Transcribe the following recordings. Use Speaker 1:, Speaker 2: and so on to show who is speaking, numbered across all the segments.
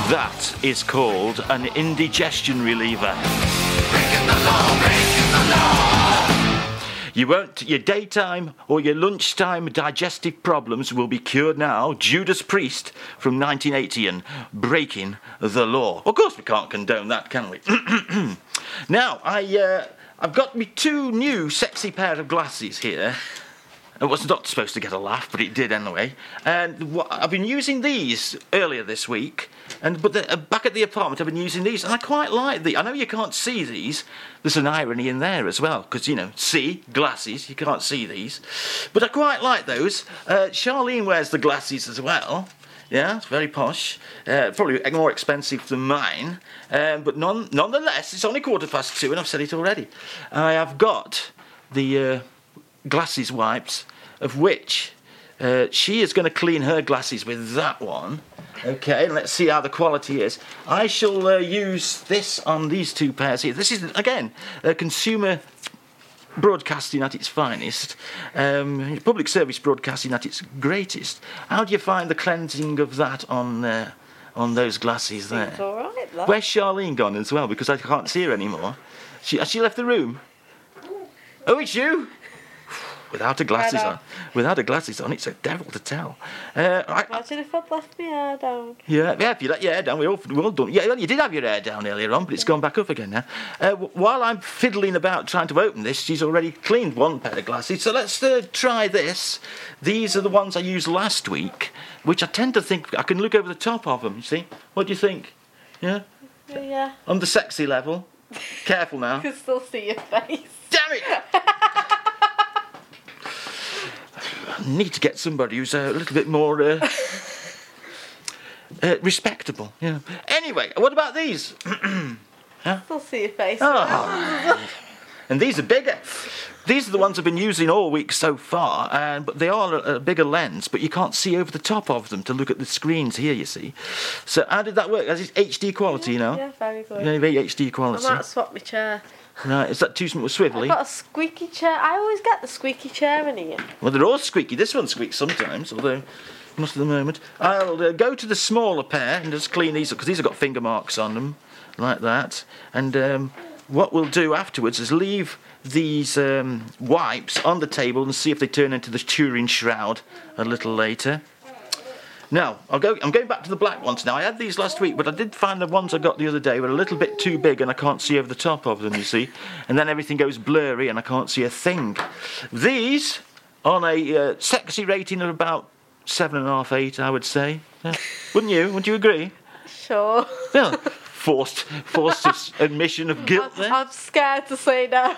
Speaker 1: That is called an indigestion reliever.
Speaker 2: Breaking the law, breaking the law.
Speaker 1: Your daytime or your lunchtime digestive problems will be cured now. Judas Priest from 1980 and Breaking the Law. Of course we can't condone that, can we? Now, I've got me two new sexy pair of glasses here. It was not supposed to get a laugh, but it did anyway. And I've been using these earlier this week, but back at the apartment I've been using these, and I quite like these. I know you can't see these. There's an irony in there as well, because, glasses, you can't see these. But I quite like those. Charlene wears the glasses as well. Yeah, it's very posh. Probably more expensive than mine. But nonetheless, it's only 2:15, and I've said it already. I have got the glasses wipes, of which she is going to clean her glasses with that one. Okay, and let's see how the quality is. I shall use this on these two pairs here. This is, again, consumer broadcasting at its finest, public service broadcasting at its greatest. How do you find the cleansing of that on those glasses there?
Speaker 3: It's all right, love.
Speaker 1: Where's Charlene gone as well? Because I can't see her anymore. Has she left the room? Oh, it's you! Without her glasses on. Without her glasses on, it's a devil to tell.
Speaker 3: Imagine if I'd left my hair down.
Speaker 1: Yeah, if you let your hair down, we're all done. Yeah, well, you did have your hair down earlier on, but it's gone back up again now. While I'm fiddling about trying to open this, she's already cleaned one pair of glasses. So let's try this. These are the ones I used last week, which I tend to think I can look over the top of them, you see? What do you think? Yeah?
Speaker 3: Yeah.
Speaker 1: On the sexy level. Careful now.
Speaker 3: I can still see your face.
Speaker 1: Damn it! I need to get somebody who's a little bit more respectable. Yeah. Anyway, what about these?
Speaker 3: Huh? Still see your face.
Speaker 1: Oh. And these are bigger. These are the ones I've been using all week so far, but they are a bigger lens, but you can't see over the top of them to look at the screens here, you see. So how did that work? Is it HD quality, you know?
Speaker 3: Yeah, very good.
Speaker 1: Yeah, very HD quality.
Speaker 3: I might swap my chair.
Speaker 1: Right, is that too swivelly?
Speaker 3: I've got a squeaky chair. I always get the squeaky chair in here.
Speaker 1: Well, they're all squeaky. This one squeaks sometimes, although not at the moment. I'll go to the smaller pair and just clean these up, because these have got finger marks on them, like that. And what we'll do afterwards is leave these wipes on the table and see if they turn into the Turin shroud a little later. Now, I'm going back to the black ones now. I had these last week, but I did find the ones I got the other day were a little bit too big and I can't see over the top of them, you see. And then everything goes blurry and I can't see a thing. These, on a sexy rating of about 7.5, 8, I would say. Wouldn't you? Wouldn't you agree?
Speaker 3: Sure.
Speaker 1: Yeah. Forced admission of guilt there.
Speaker 3: I'm scared to say no.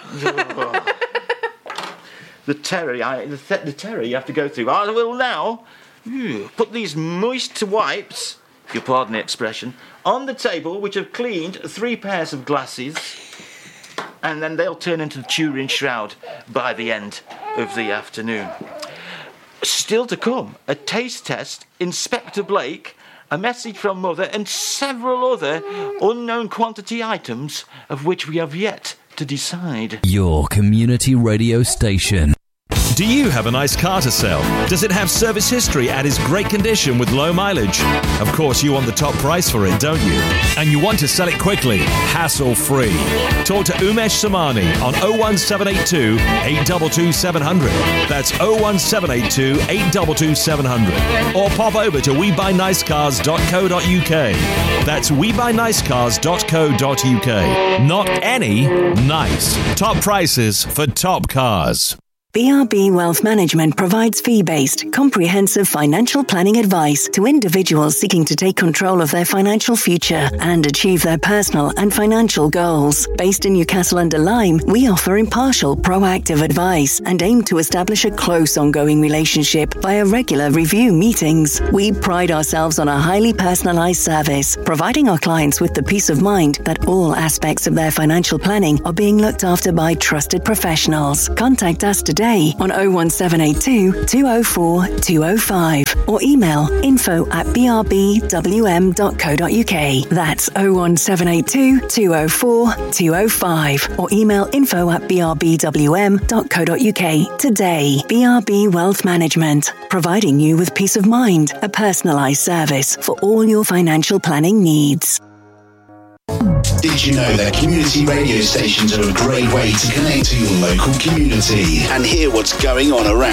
Speaker 1: The terror you have to go through. I will now put these moist wipes, if you'll pardon the expression, on the table, which have cleaned 3 pairs of glasses, and then they'll turn into the Turin shroud by the end of the afternoon. Still to come, a taste test, Inspector Blake, a message from Mother, and several other unknown quantity items of which we have yet to decide.
Speaker 4: Your community radio station.
Speaker 5: Do you have a nice car to sell? Does it have service history and is great condition with low mileage? Of course, you want the top price for it, don't you? And you want to sell it quickly, hassle-free. Talk to Umesh Samani on 01782 822 700. That's 01782 822 700. Or pop over to webuynicecars.co.uk. That's webuynicecars.co.uk. Not any, nice. Top prices for top cars.
Speaker 6: BRB Wealth Management provides fee-based, comprehensive financial planning advice to individuals seeking to take control of their financial future and achieve their personal and financial goals. Based in Newcastle-under-Lyme, we offer impartial, proactive advice and aim to establish a close, ongoing relationship via regular review meetings. We pride ourselves on a highly personalised service, providing our clients with the peace of mind that all aspects of their financial planning are being looked after by trusted professionals. Contact us today today on 01782 204 205 or email info@brbwm.co.uk. That's 01782 204 205 or email info@brbwm.co.uk. Today, BRB Wealth Management, providing you with peace of mind, a personalised service for all your financial planning needs.
Speaker 7: Did you know that community radio stations are a great way to connect to your local community and hear what's going on around